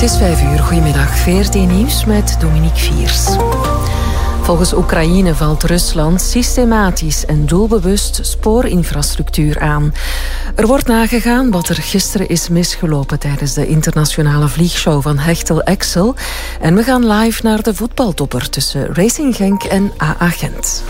Het is 5 uur. Goedemiddag. VRT Nieuws met Dominique Viers. Volgens Oekraïne valt Rusland systematisch en doelbewust spoorinfrastructuur aan. Er wordt nagegaan wat er gisteren is misgelopen tijdens de internationale vliegshow van Hechtel Exel. En we gaan live naar de voetbaltopper tussen Racing Genk en AA Gent.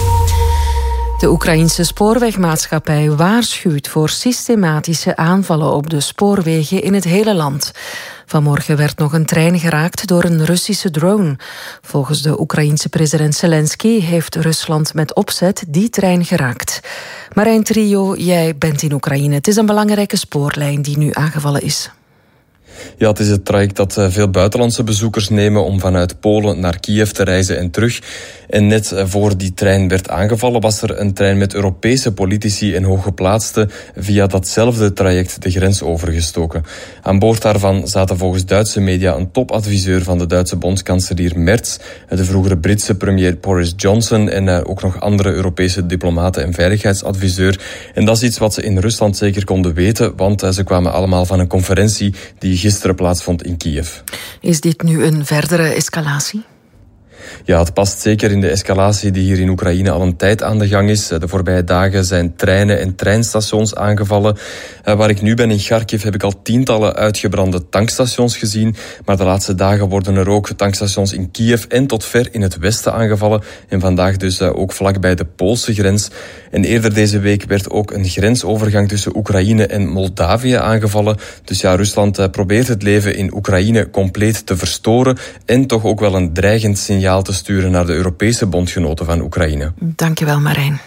De Oekraïense spoorwegmaatschappij waarschuwt voor systematische aanvallen op de spoorwegen in het hele land. Vanmorgen werd nog een trein geraakt door een Russische drone. Volgens de Oekraïense president Zelensky heeft Rusland met opzet die trein geraakt. Marijn Trio, jij bent in Oekraïne. Het is een belangrijke spoorlijn die nu aangevallen is. Ja, het is het traject dat veel buitenlandse bezoekers nemen om vanuit Polen naar Kiev te reizen en terug. En net voor die trein werd aangevallen was er een trein met Europese politici en hooggeplaatsten via datzelfde traject de grens overgestoken. Aan boord daarvan zaten volgens Duitse media een topadviseur van de Duitse bondskanselier Merz, de vroegere Britse premier Boris Johnson en ook nog andere Europese diplomaten en veiligheidsadviseur. En dat is iets wat ze in Rusland zeker konden weten, want ze kwamen allemaal van een conferentie die gisteren plaatsvond in Kiev. Is dit nu een verdere escalatie? Ja, het past zeker in de escalatie die hier in Oekraïne al een tijd aan de gang is. De voorbije dagen zijn treinen en treinstations aangevallen. Waar ik nu ben in Kharkiv heb ik al tientallen uitgebrande tankstations gezien. Maar de laatste dagen worden er ook tankstations in Kiev en tot ver in het westen aangevallen. En vandaag dus ook vlakbij de Poolse grens. En eerder deze week werd ook een grensovergang tussen Oekraïne en Moldavië aangevallen. Dus ja, Rusland probeert het leven in Oekraïne compleet te verstoren en toch ook wel een dreigend signaal te sturen naar de Europese bondgenoten van Oekraïne. Dankjewel, Marijn.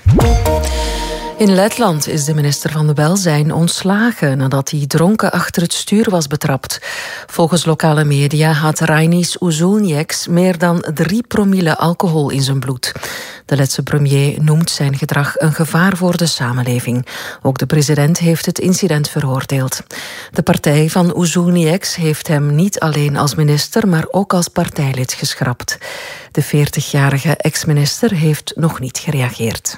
In Letland is de minister van Welzijn ontslagen nadat hij dronken achter het stuur was betrapt. Volgens lokale media had Rainis Uzulnieks meer dan 3 promille alcohol in zijn bloed. De Letse premier noemt zijn gedrag een gevaar voor de samenleving. Ook de president heeft het incident veroordeeld. De partij van Uzulnieks heeft hem niet alleen als minister, maar ook als partijlid geschrapt. De 40-jarige ex-minister heeft nog niet gereageerd.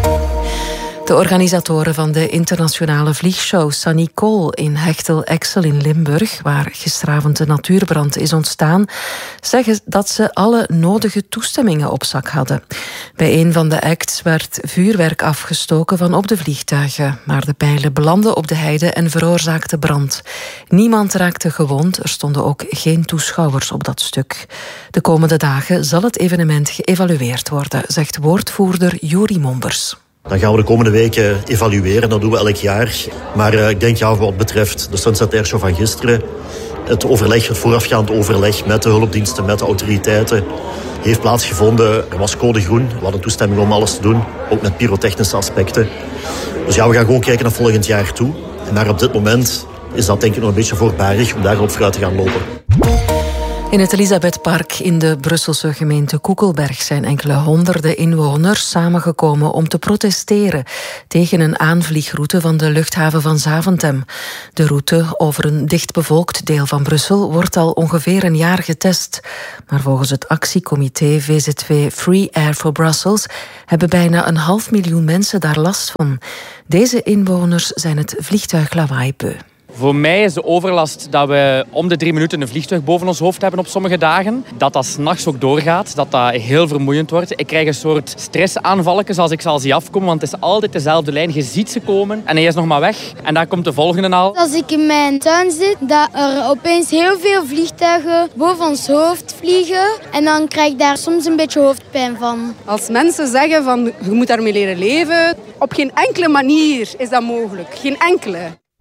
De organisatoren van de internationale vliegshow Sunny Cole in Hechtel Exel in Limburg, waar gisteravond een natuurbrand is ontstaan, zeggen dat ze alle nodige toestemmingen op zak hadden. Bij een van de acts werd vuurwerk afgestoken van op de vliegtuigen, maar de pijlen belandden op de heide en veroorzaakten brand. Niemand raakte gewond, er stonden ook geen toeschouwers op dat stuk. De komende dagen zal het evenement geëvalueerd worden, zegt woordvoerder Juri Mombers. Dan gaan we de komende weken evalueren, dat doen we elk jaar. Maar ik denk wat betreft de Sunset Airshow van gisteren, het voorafgaand overleg met de hulpdiensten, met de autoriteiten, heeft plaatsgevonden. Er was code groen, we hadden toestemming om alles te doen, ook met pyrotechnische aspecten. Dus ja, we gaan gewoon kijken naar volgend jaar toe. Maar op dit moment is dat denk ik nog een beetje voorbarig om daarop vooruit te gaan lopen. In het Elisabethpark in de Brusselse gemeente Koekelberg zijn enkele honderden inwoners samengekomen om te protesteren tegen een aanvliegroute van de luchthaven van Zaventem. De route over een dichtbevolkt deel van Brussel wordt al ongeveer een jaar getest. Maar volgens het actiecomité VZW Free Air for Brussels hebben bijna 500.000 mensen daar last van. Deze inwoners zijn het vliegtuiglawaai beu. Voor mij is de overlast dat we om de 3 minuten een vliegtuig boven ons hoofd hebben op sommige dagen. Dat 's nachts ook doorgaat, dat heel vermoeiend wordt. Ik krijg een soort stressaanvalletjes als ik ze al zie afkomen, want het is altijd dezelfde lijn. Je ziet ze komen en hij is nog maar weg. En daar komt de volgende al. Als ik in mijn tuin zit, dat er opeens heel veel vliegtuigen boven ons hoofd vliegen. En dan krijg ik daar soms een beetje hoofdpijn van. Als mensen zeggen van je moet daarmee leren leven, op geen enkele manier is dat mogelijk. Geen enkele.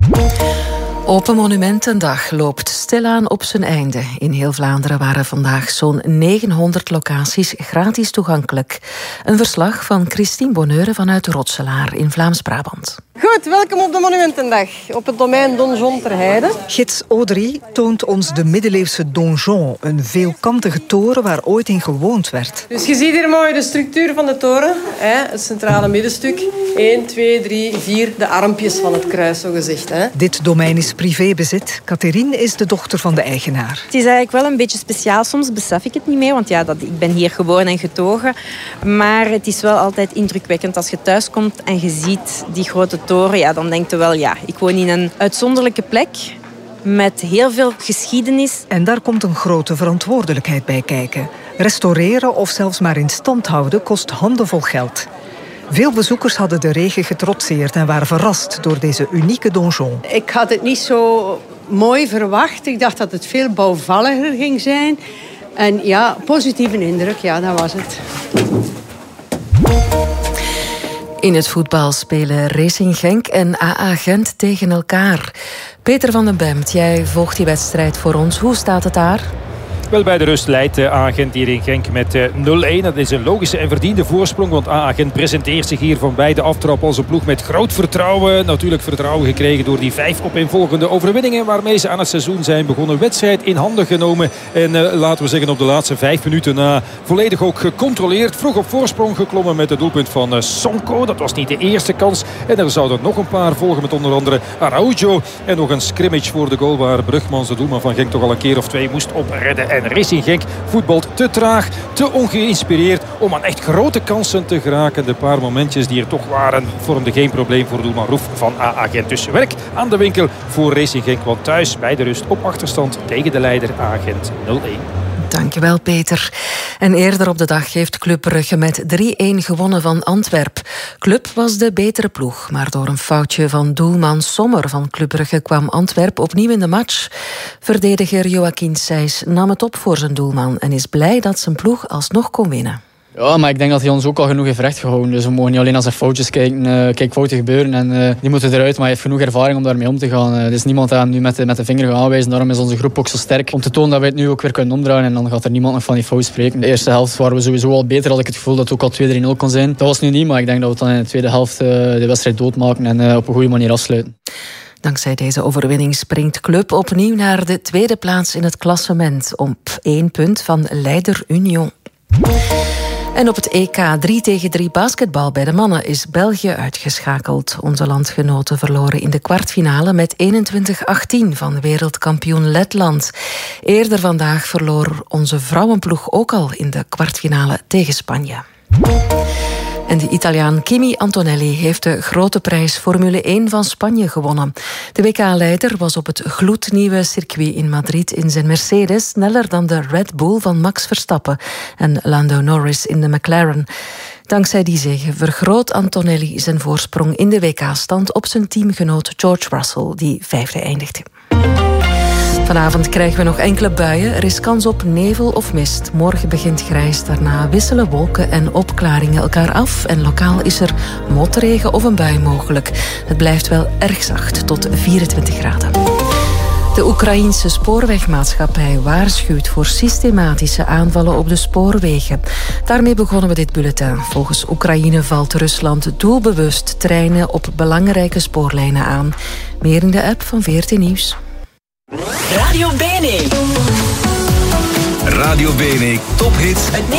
Open Monumentendag loopt stilaan op zijn einde. In heel Vlaanderen waren vandaag zo'n 900 locaties gratis toegankelijk. Een verslag van Christine Bonheure vanuit Rotselaar in Vlaams-Brabant. Goed, welkom op de Monumentendag op het domein Donjon ter Heide. Gids Audrey toont ons de middeleeuwse donjon, een veelkantige toren waar ooit in gewoond werd. Dus je ziet hier mooi de structuur van de toren, het centrale middenstuk. 1, 2, 3, 4, de armpjes van het kruis, zo gezegd. Dit domein is privébezit. Catherine is de dochter van de eigenaar. Het is eigenlijk wel een beetje speciaal. Soms besef ik het niet meer, want ik ben hier geboren en getogen. Maar het is wel altijd indrukwekkend als je thuis komt en je ziet die grote toren. Ja, dan denk je wel, ik woon in een uitzonderlijke plek. met heel veel geschiedenis. En daar komt een grote verantwoordelijkheid bij kijken. Restaureren of zelfs maar in stand houden kost handenvol geld. Veel bezoekers hadden de regen getrotseerd en waren verrast door deze unieke donjon. Ik had het niet zo mooi verwacht. Ik dacht dat het veel bouwvalliger ging zijn. En ja, positieve indruk, ja, dat was het. In het voetbal spelen Racing Genk en AA Gent tegen elkaar. Peter van den Bemt, jij volgt die wedstrijd voor ons. Hoe staat het daar? Wel, bij de rust leidt AA Gent hier in Genk met 0-1. Dat is een logische en verdiende voorsprong, want AA Gent presenteert zich hier van bij de aftrap als een ploeg met groot vertrouwen. Natuurlijk vertrouwen gekregen door die 5 opeenvolgende overwinningen waarmee ze aan het seizoen zijn begonnen. Wedstrijd in handen genomen en laten we zeggen op de laatste 5 minuten na volledig ook gecontroleerd. Vroeg op voorsprong geklommen met het doelpunt van Sonko. Dat was niet de eerste kans. En er zouden nog een paar volgen met onder andere Araujo. En nog een scrimmage voor de goal waar Brugmans, de doelman van Genk, toch al een keer of 2 moest opredden. En Racing Genk voetbalt te traag, te ongeïnspireerd om aan echt grote kansen te geraken. De paar momentjes die er toch waren vormden geen probleem voor doelman Roef van AA Gent. Dus werk aan de winkel voor Racing Genk, want thuis bij de rust op achterstand tegen de leider AA Gent 0-1. Dankjewel, Peter. En eerder op de dag heeft Club Brugge met 3-1 gewonnen van Antwerp. Club was de betere ploeg, maar door een foutje van doelman Sommer van Club Brugge kwam Antwerp opnieuw in de match. Verdediger Joachim Sijs nam het op voor zijn doelman en is blij dat zijn ploeg alsnog kon winnen. Ja, maar ik denk dat hij ons ook al genoeg heeft rechtgehouden. Dus we mogen niet alleen naar zijn foutjes kijken. Kijk, fouten gebeuren en die moeten eruit. Maar hij heeft genoeg ervaring om daarmee om te gaan. Er is niemand aan nu met de vinger gaan aanwijzen. Daarom is onze groep ook zo sterk. Om te tonen dat wij het nu ook weer kunnen omdraaien. En dan gaat er niemand nog van die fout spreken. De eerste helft waren we sowieso al beter. Had ik het gevoel dat het ook al 2-3-0 kon zijn. Dat was nu niet, maar ik denk dat we dan in de tweede helft de wedstrijd doodmaken. En op een goede manier afsluiten. Dankzij deze overwinning springt Club opnieuw naar de tweede plaats in het klassement. Op 1 punt van leider Union. En op het EK 3-tegen-3 basketbal bij de mannen is België uitgeschakeld. Onze landgenoten verloren in de kwartfinale met 21-18 van wereldkampioen Letland. Eerder vandaag verloor onze vrouwenploeg ook al in de kwartfinale tegen Spanje. En de Italiaan Kimi Antonelli heeft de grote prijs Formule 1 van Spanje gewonnen. De WK-leider was op het gloednieuwe circuit in Madrid in zijn Mercedes sneller dan de Red Bull van Max Verstappen en Lando Norris in de McLaren. Dankzij die zege vergroot Antonelli zijn voorsprong in de WK-stand op zijn teamgenoot George Russell, die 5e eindigde. Vanavond krijgen we nog enkele buien. Er is kans op nevel of mist. Morgen begint grijs, daarna wisselen wolken en opklaringen elkaar af. En lokaal is er motregen of een bui mogelijk. Het blijft wel erg zacht, tot 24 graden. De Oekraïense spoorwegmaatschappij waarschuwt voor systematische aanvallen op de spoorwegen. Daarmee begonnen we dit bulletin. Volgens Oekraïne valt Rusland doelbewust treinen op belangrijke spoorlijnen aan. Meer in de app van VRT Nieuws. Radio Bene. Radio Bene, tophits.